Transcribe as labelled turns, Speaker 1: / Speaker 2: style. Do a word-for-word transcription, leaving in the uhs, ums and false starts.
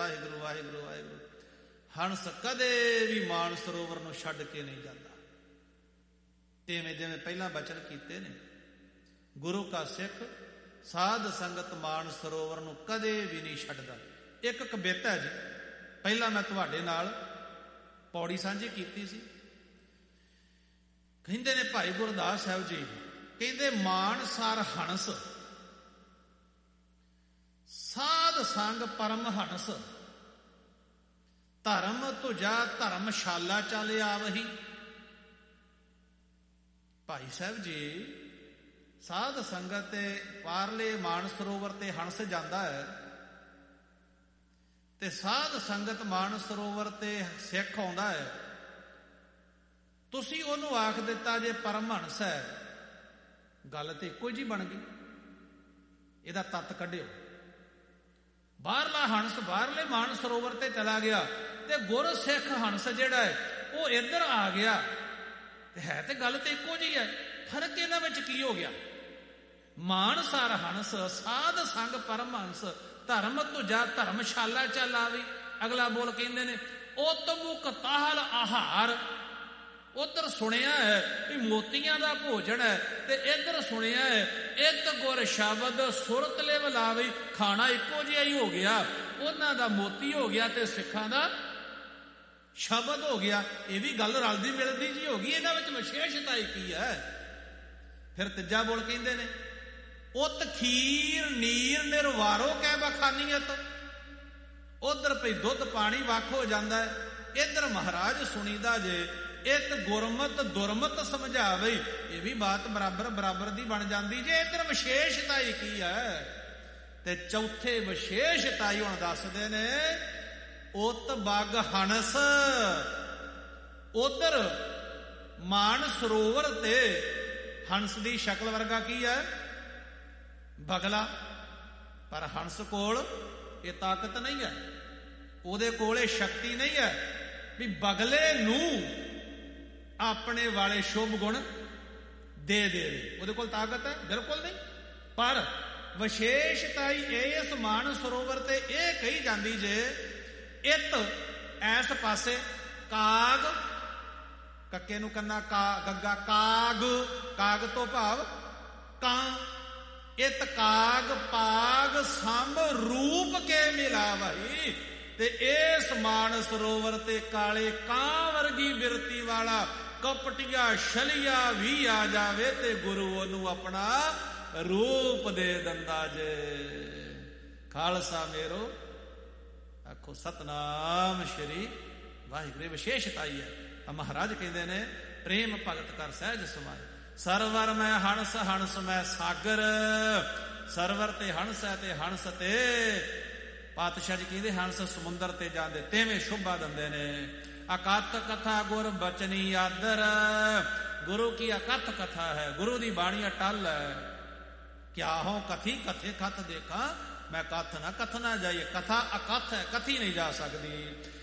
Speaker 1: ਵਾਹਿਗੁਰੂ ਵਾਹਿਗੁਰੂ ਵਾਹਿਗੁਰੂ। ਹੰਸ ਕਦੇ ਵੀ ਮਾਨ ਸਰੋਵਰ ਨੂੰ ਛੱਡ ਕੇ ਨਹੀਂ ਜਾਂਦਾ। ਤਿਵੇਂ ਜਿਵੇਂ ਪਹਿਲਾਂ ਬਚਨ ਕੀਤੇ ਨੇ, ਗੁਰੂ ਕਾ ਸਿੱਖ ਸਾਧ ਸੰਗਤ ਮਾਨ ਸਰੋਵਰ ਨੂੰ ਕਦੇ ਵੀ ਨਹੀਂ ਛੱਡਦਾ। ਇੱਕ ਕਵਿਤਾ ਹੈ ਜੀ, ਪਹਿਲਾਂ ਮੈਂ ਤੁਹਾਡੇ ਨਾਲ ਪੌੜੀ ਸਾਂਝੀ ਕੀਤੀ ਸੀ। ਕਹਿੰਦੇ ਨੇ ਭਾਈ ਗੁਰਦਾਸ ਸਾਹਿਬ ਜੀ, ਕਹਿੰਦੇ ਮਾਨ ਸਾਰ ਹੰਸ ਸਾਧ ਸੰਗ ਪਰਮ ਹੰਸ, ਧਰਮ ਤੁਝਾ ਧਰਮਸ਼ਾਲਾ ਚੱਲ ਆਵਹੀ। ਭਾਈ ਸਾਹਿਬ ਜੀ, ਸਾਧ ਸੰਗਤ ਤੇ ਪਾਰਲੇ ਮਾਨ ਸਰੋਵਰ ਤੇ ਹੰਸ ਜਾਂਦਾ ਹੈ, ਤੇ ਸਾਧ ਸੰਗਤ ਮਾਨ ਸਰੋਵਰ ਤੇ ਸਿੱਖ ਆਉਂਦਾ ਹੈ। ਤੁਸੀਂ ਉਹਨੂੰ ਆਖ ਦਿੱਤਾ ਜੇ ਪਰਮ ਹੰਸ ਹੈ, ਗੱਲ ਤੇ ਇੱਕੋ ਜਿਹੀ ਬਣ ਗਈ। ਇਹਦਾ ਤੱਤ ਕੱਢਿਓ। ਬਾਹਰਲਾ ਹੰਸ ਬਾਹਰਲੇ ਮਾਨ ਸਰੋਵਰ ਤੇ ਚਲਾ ਗਿਆ, ਤੇ ਗੁਰ ਸਿੱਖ ਹੰਸ ਜਿਹੜਾ ਹੈ ਉਹ ਇੱਧਰ ਆ ਗਿਆ। ਤੇ ਹੈ ਤੇ ਗੱਲ ਤੇ ਇੱਕੋ ਜਿਹੀ ਹੈ, ਫਰਕ ਇਹਨਾਂ ਵਿੱਚ ਕੀ ਹੋ ਗਿਆ? ਮਾਨ ਸਾਰ ਹੰਸ ਸਾਧ ਸੰਗ ਪਰਮ ਹੰਸ, ਧਰਮ ਤੁਝਾ ਧਰਮਸ਼ਾਲਾ ਚੱਲ ਆਵੀ। ਅਗਲਾ ਬੋਲ ਕਹਿੰਦੇ ਨੇ ਉਤ ਮੁਕ ਤਾਹਲ ਆਹਾਰ। ਉਧਰ ਸੁਣਿਆ ਹੈ ਵੀ ਮੋਤੀਆਂ ਦਾ ਭੋਜਨ ਹੈ, ਤੇ ਇੱਧਰ ਸੁਣਿਆ ਹੈ ਇੱਕ ਗੁਰ ਸ਼ਬਦ ਸੁਰਤ ਲਿਵ ਲਾਵੀ। ਖਾਣਾ ਇੱਕੋ ਜਿਹਾ ਹੀ ਹੋ ਗਿਆ, ਉਹਨਾਂ ਦਾ ਮੋਤੀ ਹੋ ਗਿਆ ਤੇ ਸਿੱਖਾਂ ਦਾ ਸ਼ਬਦ ਹੋ ਗਿਆ। ਇਹ ਵੀ ਗੱਲ ਰਲਦੀ ਮਿਲਦੀ ਜੀ ਹੋ ਗਈ। ਇਹਨਾਂ ਵਿੱਚ ਵਿਸ਼ੇਸ਼ਤਾ ਕੀ ਹੈ? ਫਿਰ ਤੀਜਾ ਬੋਲ ਕਹਿੰਦੇ ਨੇ ਉਤ ਖੀਰ ਨੀਰ ਨਿਰਵਾਰੋ ਕਹਿ ਬਖਾਨੀਅਤ। ਉਧਰ ਭਈ ਦੁੱਧ ਪਾਣੀ ਵੱਖ ਹੋ ਜਾਂਦਾ ਹੈ, ਇੱਧਰ ਮਹਾਰਾਜ ਸੁਣੀਦਾ ਜੇ ਇਤ ਗੁਰਮਤ ਦੁਰਮਤ ਸਮਝਾਵੇ। ਇਹ ਵੀ ਬਾਤ ਬਰਾਬਰ ਬਰਾਬਰ ਦੀ ਬਣ ਜਾਂਦੀ ਜੇ। ਇੱਧਰ ਵਿਸ਼ੇਸ਼ਤਾ ਹੀ ਕੀ ਹੈ? ਤੇ ਚੌਥੇ ਵਿਸ਼ੇਸ਼ਤਾ ਹੀ ਹੁਣ ਦੱਸਦੇ ਨੇ ਉਤ ਬਗ ਹੰਸ। ਉਧਰ ਮਾਨ ਸਰੋਵਰ ਤੇ ਹੰਸ ਦੀ ਸ਼ਕਲ ਵਰਗਾ ਕੀ ਹੈ? ਬਗਲਾ। ਪਰ ਹੰਸ ਕੋਲ ਇਹ ਤਾਕਤ ਨਹੀਂ ਹੈ, ਉਹਦੇ ਕੋਲ ਇਹ ਸ਼ਕਤੀ ਨਹੀਂ ਹੈ ਵੀ ਬਗਲੇ ਨੂੰ ਆਪਣੇ ਵਾਲੇ ਸ਼ੁਭ ਗੁਣ ਦੇ ਦੇਵੇ। ਉਹਦੇ ਕੋਲ ਤਾਕਤ ਹੈ? ਬਿਲਕੁਲ ਨਹੀਂ। ਪਰ ਵਿਸ਼ੇਸ਼ਤਾ ਹੀ ਇਸ ਮਾਨ ਸਰੋਵਰ ਤੇ ਇਹ ਕਹੀ ਜਾਂਦੀ ਜੇ ਇਤ ਐਸ ਪਾਸੇ ਕਾਗ, ਕੱਕੇ ਨੂੰ ਕੰਨਾ ਕਾ ਗੱਗਾ ਕਾਗ, ਕਾਗ ਤੋਂ ਭਾਵ ਕਾਂ। ਇਤ ਕਾਗ ਪਾਗ ਸੰਭ ਰੂਪ ਕੇ ਮਿਲਾਵਈ। ਤੇ ਇਸ ਮਾਨ ਸਰੋਵਰ ਤੇ ਕਾਲੇ ਕਾਂ ਵਰਗੀ ਬਿਰਤੀ ਵਾਲਾ ਕਪਟੀਆ ਛਲੀਆ ਵੀ ਆ ਜਾਵੇ ਤੇ ਗੁਰੂ ਉਹਨੂੰ ਆਪਣਾ ਰੂਪ ਦੇ ਦਿੰਦਾ ਜੇ। ਖਾਲਸਾ ਮੇਰੋ ਆਖੋ ਸਤਨਾਮ ਸ਼੍ਰੀ ਵਾਹਿਗੁਰੂ। ਵਿਸ਼ੇਸ਼ਤਾ ਹੀ ਹੈ। ਮਹਾਰਾਜ ਕਹਿੰਦੇ ਨੇ ਪ੍ਰੇਮ ਭਗਤ ਕਰ ਸਹਿਜ ਸਮਾਏ। ਸਰਵਰ ਮੈਂ ਹੰਸ ਹੰਸ ਮੈਂ ਸਾਗਰ। ਸਰਵਰ ਤੇ ਹੰਸ ਹੈ ਤੇ ਹੰਸ ਤੇ ਪਾਤਸ਼ਾਹ ਜੀ ਕਹਿੰਦੇ ਹੰਸ ਸਮੁੰਦਰ ਤੇ ਜਾਂਦੇ ਤੇਵੇਂ ਸ਼ੋਭਾ ਦਿੰਦੇ ਨੇ। ਅਕਥ ਕਥਾ ਗੁਰ ਬਚਨੀ ਆਦਰ। ਗੁਰੂ ਕੀ ਅਕਥ ਕਥਾ ਹੈ, ਗੁਰੂ ਦੀ ਬਾਣੀ ਅਟਲ ਹੈ। ਕਿਆ ਹੋ ਕਥੀ ਕਥੇ ਕਥ ਦੇਖਾ, ਮੈਂ ਕਥ ਨਾ ਕਥ ਨਾ ਜਾਈਏ। ਕਥਾ ਅਕਥ ਹੈ, ਕਥੀ ਨਹੀਂ ਜਾ ਸਕਦੀ।